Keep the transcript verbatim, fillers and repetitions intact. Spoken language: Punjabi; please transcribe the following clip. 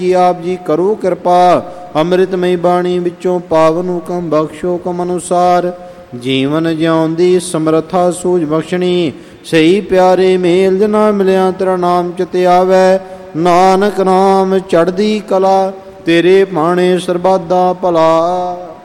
ਜੀ ਆਪ ਜੀ ਕਰੋ ਕਿਰਪਾ, ਅੰਮ੍ਰਿਤਮਈ ਬਾਣੀ ਵਿੱਚੋਂ ਪਾਵਨ ਹੁਕਮ ਬਖਸ਼ੋ ਹੁਕਮ ਅਨੁਸਾਰ। ਜੀਵਨ ਜਿਉਣ ਦੀ ਸਮਰੱਥਾ ਸੂਝ ਬਖਸ਼ਣੀ, ਸਹੀ ਪਿਆਰੇ ਮੇਲ ਜਨਾ ਮਿਲਿਆ ਤੇਰਾ ਨਾਮ ਚਿਤ ਆਵੈ। ਨਾਨਕ ਨਾਮ ਚੜ੍ਹਦੀ ਕਲਾ, ਤੇਰੇ ਭਾਣੇ ਸਰਬੱਤ ਦਾ ਭਲਾ।